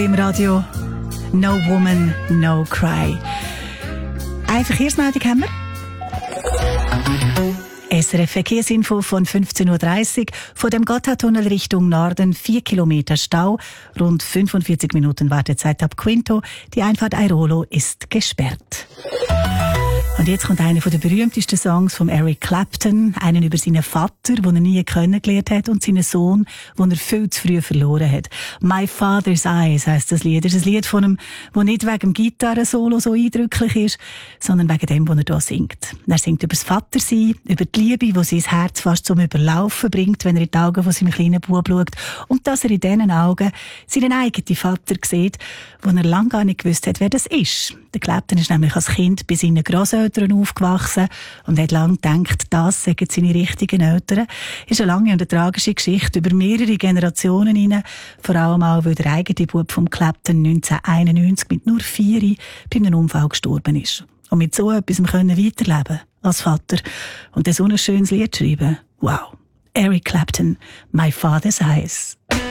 Im Radio «No Woman, No Cry». Eine Verkehrsmeldung haben wir. SRF Verkehrsinfo von 15.30 Uhr. Von dem Gotthardtunnel Richtung Norden 4 Kilometer Stau, rund 45 Minuten Wartezeit ab Quinto. Die Einfahrt Airolo ist gesperrt. Und jetzt kommt einer der berühmtesten Songs von Eric Clapton, einen über seinen Vater, den er nie kennengelernt hat, und seinen Sohn, den er viel zu früh verloren hat. «My Father's Eyes» heisst das Lied. Das ist ein Lied von ihm, das nicht wegen dem Gitarrensolo so eindrücklich ist, sondern wegen dem, was er hier singt. Er singt über das Vatersein, über die Liebe, die sein Herz fast zum Überlaufen bringt, wenn er in die Augen von seinem kleinen Bub schaut, und dass er in diesen Augen seinen eigenen Vater sieht, wo er lange gar nicht gewusst hat, wer das ist. Der Clapton ist nämlich als Kind bei seinen Grosseltern aufgewachsen und hat lange gedacht, das seien seine richtigen Eltern. Ist eine lange und eine tragische Geschichte über mehrere Generationen hinein, vor allem auch, weil der eigene Bub vom Clapton 1991 mit nur 4 bei einem Unfall gestorben ist. Und mit so etwas können weiterleben als Vater und so ein schönes Lied schreiben. Wow. Eric Clapton, «My Father's Eyes».